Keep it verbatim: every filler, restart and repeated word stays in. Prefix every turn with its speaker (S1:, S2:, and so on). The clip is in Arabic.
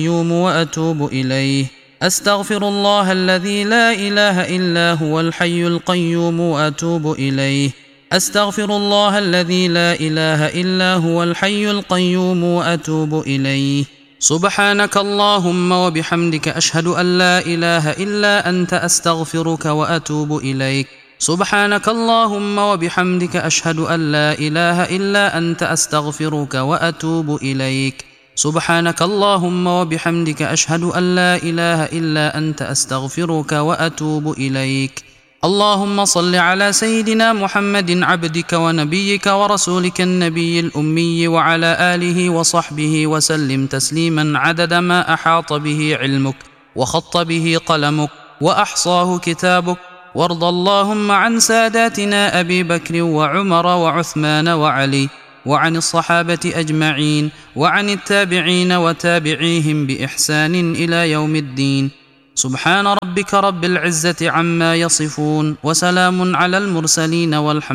S1: القيوم وأتوب إليه. أستغفر الله الذي لا إله إلا هو الحي القيوم وأتوب إليه. أستغفر الله الذي لا إله إلا هو الحي القيوم وأتوب إليه. سبحانك اللهم وبحمدك أشهد أن لا إله إلا أنت أستغفرك وأتوب إليك. سبحانك اللهم وبحمدك أشهد أن لا إله إلا أنت أستغفرك وأتوب إليك. سبحانك اللهم وبحمدك أشهد أن لا إله إلا أنت أستغفرك وأتوب إليك. اللهم صل على سيدنا محمد عبدك ونبيك ورسولك النبي الأمي وعلى آله وصحبه وسلم تسليما عدد ما أحاط به علمك وخط به قلمك وأحصاه كتابك. وارض اللهم عن ساداتنا أبي بكر وعمر وعثمان وعلي وعن الصحابة أجمعين وعن التابعين وتابعيهم بإحسان إلى يوم الدين. سبحان ربك رب العزة عما يصفون وسلام على المرسلين والحمد